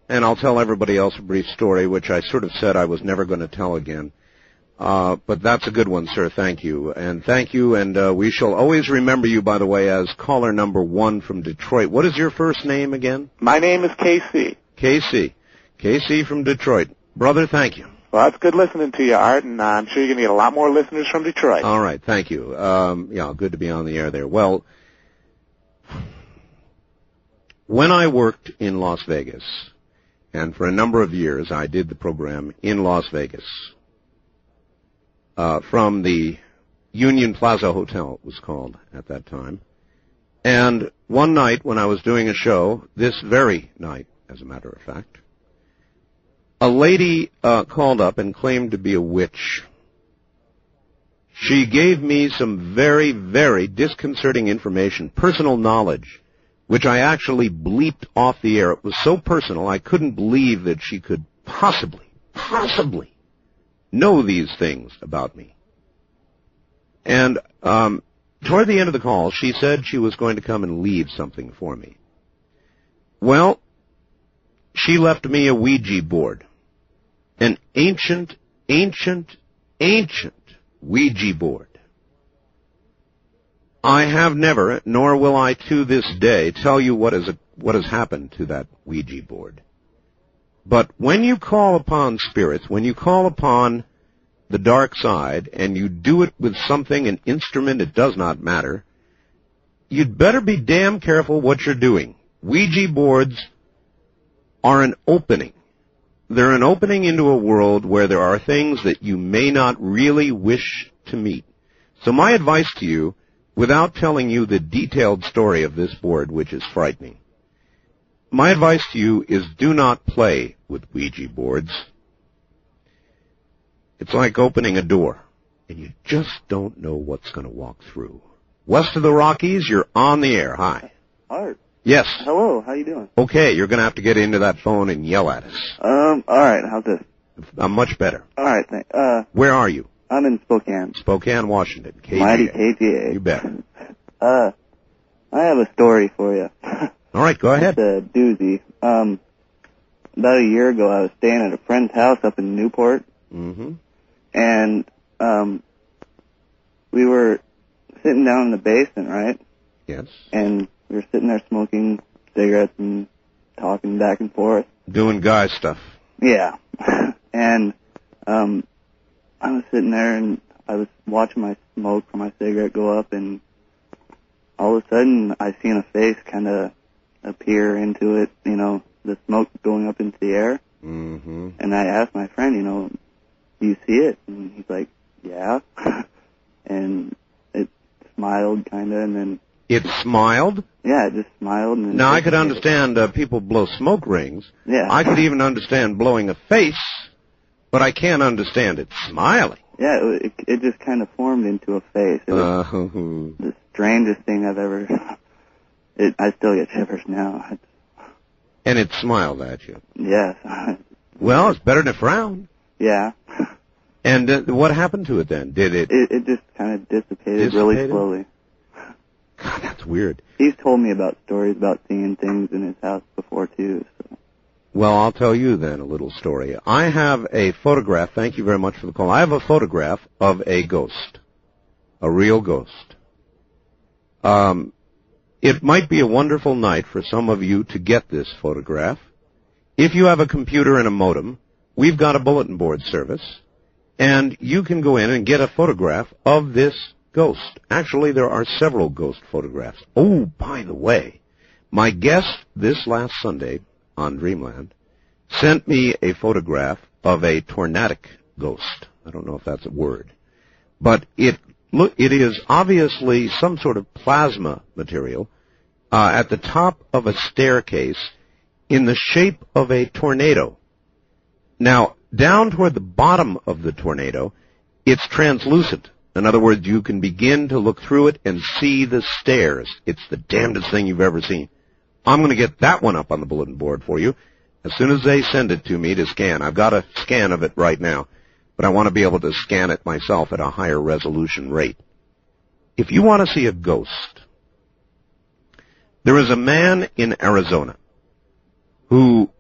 and I'll tell everybody else a brief story, which I sort of said I was never going to tell again. But that's a good one, sir. Thank you. And we shall always remember you, by the way, as caller number 1 from Detroit. What is your first name again? My name is KC. KC from Detroit. Brother, thank you. Well, it's good listening to you, Art, and I'm sure you're going to get a lot more listeners from Detroit. All right, thank you. Good to be on the air there. Well, when I worked in Las Vegas, and for a number of years I did the program in Las Vegas, from the Union Plaza Hotel, it was called at that time. And one night when I was doing a show, this very night, as a matter of fact, a lady called up and claimed to be a witch. She gave me some very, very disconcerting information, personal knowledge, which I actually bleeped off the air. It was so personal, I couldn't believe that she could possibly know these things about me. And toward the end of the call, she said she was going to come and leave something for me. Well, she left me a Ouija board, an ancient Ouija board. I have never, nor will I to this day, tell you what has happened to that Ouija board. But when you call upon spirits, when you call upon the dark side, and you do it with something, an instrument, it does not matter, you'd better be damn careful what you're doing. Ouija boards are an opening. They're an opening into a world where there are things that you may not really wish to meet. So my advice to you, without telling you the detailed story of this board, which is frightening, my advice to you is do not play with Ouija boards. It's like opening a door, and you just don't know what's going to walk through. West of the Rockies, you're on the air. Hi. Art. Yes. Hello, how you doing? Okay, you're going to have to get into that phone and yell at us. Alright, how's this? I'm much better. Alright, where are you? I'm in Spokane. Spokane, Washington. KGA. Mighty KGA. You bet. I have a story for you. All right, go ahead. It's a doozy. About a year ago, I was staying at a friend's house up in Newport. Mm-hmm. And, we were sitting down in the basement, right? Yes. And we were sitting there smoking cigarettes and talking back and forth. Doing guy stuff. Yeah. And, I was sitting there and I was watching my smoke from my cigarette go up, and all of a sudden I seen a face kind of appear into it, you know, the smoke going up into the air. Mm-hmm. And I asked my friend, you know, do you see it? And he's like, yeah. And it smiled kind of, and then... It smiled? Yeah, it just smiled. And now, I could understand people blow smoke rings. Yeah. I could even understand blowing a face, but I can't understand it smiling. Yeah, it just kind of formed into a face. It was the strangest thing I've ever... I still get shivers now. And it smiled at you? Yes. Well, it's better than a frown. Yeah. And what happened to it then? Did it... It just kind of dissipated really slowly. God, that's weird. He's told me about stories about seeing things in his house before, too. So. Well, I'll tell you then a little story. I have a photograph. Thank you very much for the call. I have a photograph of a ghost, a real ghost. It might be a wonderful night for some of you to get this photograph. If you have a computer and a modem, we've got a bulletin board service, and you can go in and get a photograph of this ghost. Actually, there are several ghost photographs. Oh, by the way, my guest this last Sunday on Dreamland sent me a photograph of a tornadic ghost. I don't know if that's a word. But it is obviously some sort of plasma material at the top of a staircase in the shape of a tornado. Now, down toward the bottom of the tornado, it's translucent. In other words, you can begin to look through it and see the stairs. It's the damnedest thing you've ever seen. I'm going to get that one up on the bulletin board for you as soon as they send it to me to scan. I've got a scan of it right now, but I want to be able to scan it myself at a higher resolution rate. If you want to see a ghost, there is a man in Arizona who